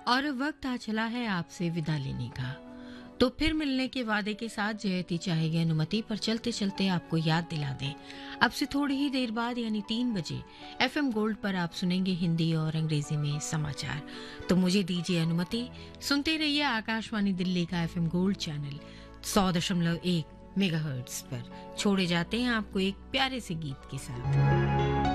और वक्त आ चला है आपसे विदा लेने का। तो फिर मिलने के वादे के साथ जयती चाहेगी अनुमति पर चलते चलते आपको याद दिला दें, अब से थोड़ी ही देर बाद यानी 3 बजे एफएम गोल्ड पर आप सुनेंगे हिंदी और अंग्रेजी में समाचार। तो मुझे दीजिए अनुमति, सुनते रहिए आकाशवाणी दिल्ली का एफएम गोल्ड चैनल 100.1 मेगाहर्ट्ज पर। छोड़े जाते हैं आपको एक प्यारे से गीत के साथ।